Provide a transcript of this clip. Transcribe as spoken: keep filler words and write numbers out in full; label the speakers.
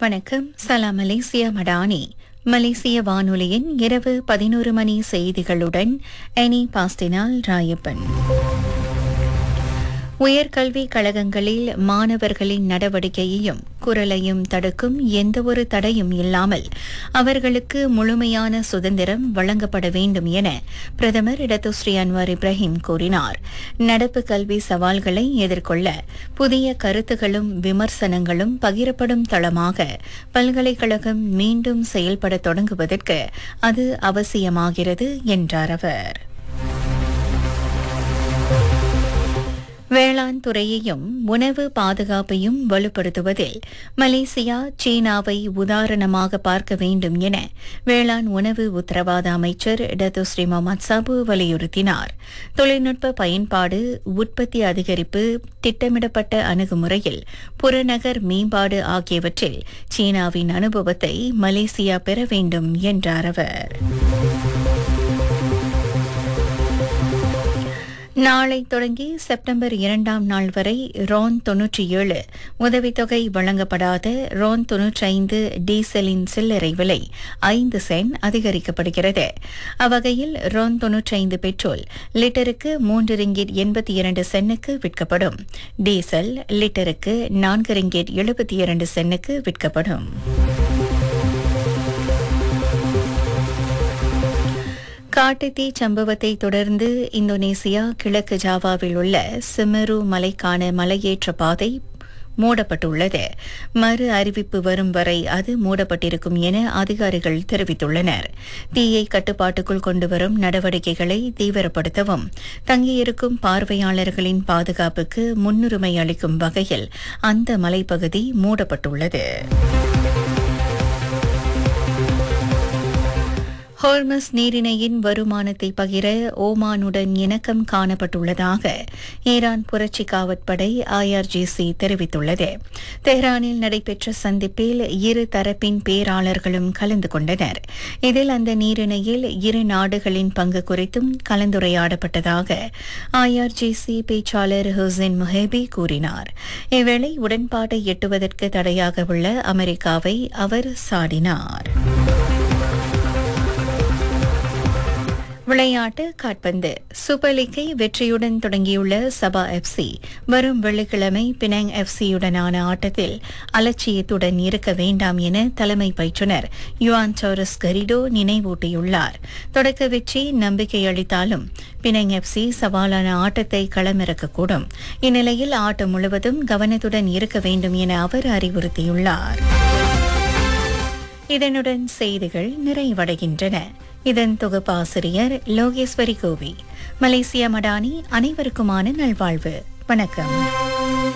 Speaker 1: வணக்கம். சலாம் மலேசியா மடானி. மலேசிய வானொலியின் இரவு பதினோரு மணி செய்திகளுடன் எனி பாஸ்டினால் ராயப்பன். உயர்கல்விக் கழகங்களில் மாணவர்களின் நடவடிக்கையையும் குரலையும் தடுக்கும் எந்தவொரு தடையும் இல்லாமல் அவர்களுக்கு முழுமையான சுதந்திரம் வழங்கப்பட வேண்டும் என பிரதமர் இடதுஸ்ரீ அன்வார் இப்ராஹிம் கூறினார். நடப்பு கல்வி சவால்களை எதிர்கொள்ள புதிய கருத்துகளும் விமர்சனங்களும் பகிரப்படும் தளமாக பல்கலைக்கழகம் மீண்டும் செயல்பட தொடங்குவதற்கு அது அவசியமாகிறது என்றார் அவர். வேளாண் துறையையும் உணவு பாதுகாப்பையும் வலுப்படுத்துவதில் மலேசியா சீனாவை உதாரணமாக பார்க்க வேண்டும் என வேளாண் உணவு உத்தரவாத அமைச்சர் டத்துஸ்ரீ முகமது சாபு வலியுறுத்தினார். தொழில்நுட்ப பயன்பாடு, உற்பத்தி அதிகரிப்பு, திட்டமிடப்பட்ட அணுகுமுறையில் புறநகர் மேம்பாடு ஆகியவற்றில் சீனாவின் அனுபவத்தை மலேசியா பெற வேண்டும் என்றார் அவர். நாளை தொடங்கி செப்டம்பர் இரண்டாம் நாள் வரை ரோன் தொன்னூற்றி ஏழு உதவித்தொகை வழங்கப்படாத ரோன் தொன்னூற்றி ஐந்து டீசலின் சில்லறை விலை ஐந்து சென்ட் அதிகரிக்கப்படுகிறது. அவ்வகையில் ரோன் தொன்னூற்றி ஐந்து பெட்ரோல் லிட்டருக்கு மூன்று ரிங்கிட் எண்பத்தி இரண்டு சென்னுக்கு விற்கப்படும். டீசல் லிட்டருக்கு நான்கு ரிங்கிட் எழுபத்தி இரண்டு சென்னுக்கு விற்கப்படும். காட்டுத்தீ சம்பவத்தை தொடர்ந்து இந்தோனேசியா கிழக்கு ஜாவாவில் உள்ள சிமெரு மலைக்கான மலையேற்ற பாதை மூடப்பட்டுள்ளது. மறு அறிவிப்பு வரும் வரை அது மூடப்பட்டிருக்கும் என அதிகாரிகள் தெரிவித்துள்ளனர். தீயை கட்டுப்பாட்டுக்குள் கொண்டுவரும் நடவடிக்கைகளை தீவிரப்படுத்தவும் தங்கியிருக்கும் பார்வையாளர்களின் பாதுகாப்புக்கு முன்னுரிமை அளிக்கும் வகையில் அந்த மலைப்பகுதி மூடப்பட்டுள்ளது. ஹோர்மஸ் நீரிணையின் வருமானத்தை பகிர ஓமானுடன் இணக்கம் காணப்பட்டுள்ளதாக ஈரான் புரட்சி காவற்படை ஐஆர்ஜிசி தெரிவித்துள்ளது. தெஹ்ரானில் நடைபெற்ற சந்திப்பில் இரு தரப்பின் பேராளர்களும் கலந்து கொண்டனர். இதில் அந்த நீரிணையில் இரு நாடுகளின் பங்கு குறித்தும் கலந்துரையாடப்பட்டதாக ஐஆர்ஜிசி பேச்சாளர் ஹுசைன் முஹேபி கூறினார். இவ்வேளை உடன்பாட்டை எட்டுவதற்கு தடையாக உள்ள அமெரிக்காவை அவர் சாடினார். விளையாட்டு காற்பந்து. சூப்பர் லீக்கை வெற்றியுடன் தொடங்கியுள்ள சபா எஃப்சி வரும் வெள்ளிக்கிழமை பினாங் எஃப்சியுடனான ஆட்டத்தில் அலட்சியத்துடன் இருக்க வேண்டாம் என தலைமை பயிற்றுநர் யுவான் டோரஸ் கரிடோ நினைவூட்டியுள்ளார். தொடக்க வெற்றி நம்பிக்கை அளித்தாலும் பினாங் எஃப்சி சவாலான ஆட்டத்தை களமிறக்கக்கூடும். இந்நிலையில் ஆட்டம் முழுவதும் கவனத்துடன் இருக்க வேண்டும் என அவர் அறிவுறுத்தியுள்ளார். இதனுடன் செய்திகள் நிறைவடைகின்றன. இதன் தொகுப்பாசிரியர் லோகேஸ்வரி கோவி. மலேசியா மடானி. அனைவருக்குமான நல்வாழ்வு. வணக்கம்.